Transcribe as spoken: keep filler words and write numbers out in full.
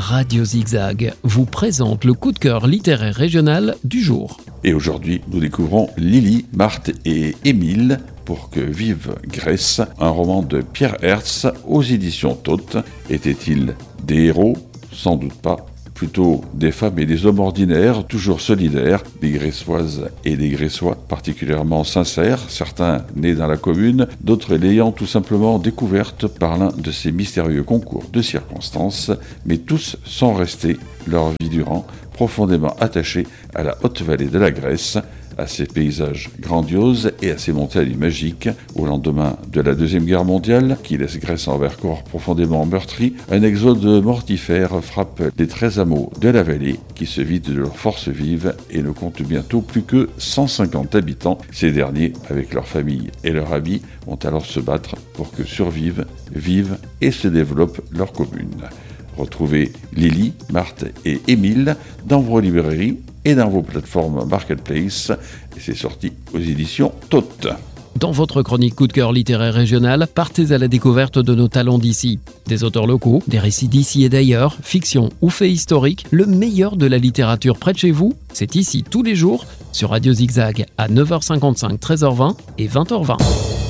Radio Zigzag vous présente le coup de cœur littéraire régional du jour. Et aujourd'hui, nous découvrons Lily, Marthe et Émile pour que vive Grèce, un roman de Pierre Hertz aux éditions Taute. Étaient-ils des héros ? Sans doute pas. Plutôt des femmes et des hommes ordinaires, toujours solidaires, des Gressoises et des Gressois particulièrement sincères, certains nés dans la commune, d'autres l'ayant tout simplement découverte par l'un de ces mystérieux concours de circonstances, mais tous sont restés, leur vie durant, profondément attachés à la haute vallée de la Grèce, à ses paysages grandioses et à ses montagnes magiques. Au lendemain de la Deuxième Guerre mondiale, qui laisse Grèce en Vercors profondément meurtrie, un exode mortifère frappe les treize hameaux de la vallée, qui se vident de leurs forces vives et ne comptent bientôt plus que cent cinquante habitants. Ces derniers, avec leurs familles et leurs amis, vont alors se battre pour que survivent, vivent et se développent leur commune. Retrouvez Lily, Marthe et Émile dans vos librairies et dans vos plateformes Marketplace. Et c'est sorti aux éditions Taute. Dans votre chronique coup de cœur littéraire régional, partez à la découverte de nos talents d'ici. Des auteurs locaux, des récits d'ici et d'ailleurs, fiction ou faits historiques, le meilleur de la littérature près de chez vous, c'est ici tous les jours sur Radio Zigzag à neuf heures cinquante-cinq, treize heures vingt et vingt heures vingt.